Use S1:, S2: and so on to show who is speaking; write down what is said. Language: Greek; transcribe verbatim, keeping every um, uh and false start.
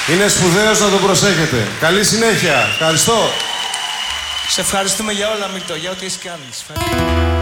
S1: Είναι σπουδαίος να τον προσέχετε. Καλή συνέχεια. Ευχαριστώ.
S2: Σε ευχαριστούμε για όλα, Μίλτο, για ό,τι έχεις κάνει.